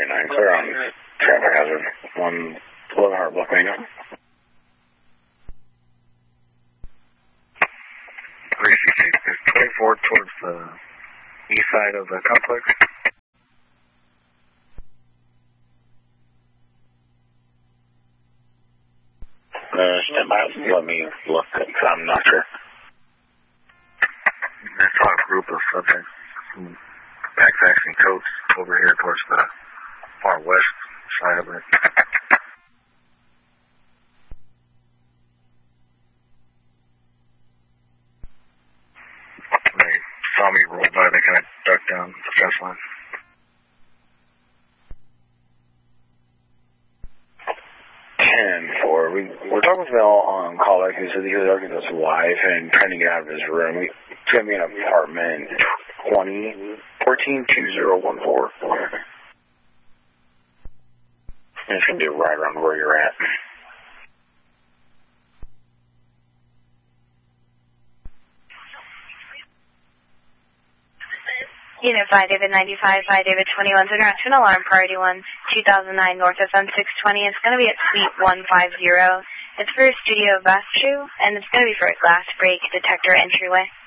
99, clear on traffic hazard. 111 Heart Block Main. 360, 24 towards the east side of the complex. Stand by. Let me look. I'm not sure. I saw a group of subjects, some backpacks and coats over here towards the far west side of it. When they saw me roll by, they kind of ducked down the fence line. We're talking with Mel on caller who said he was arguing with his wife and trying to get out of his room. He's going to be in apartment 2014-2014. And it's going to be right around where you're at. Unit 5 David 95, 5 David 21, interaction alarm priority 1, 2009 North FM 620. It's going to be at Suite 150. It's for Studio Vastru, and it's going to be for a glass break detector entryway.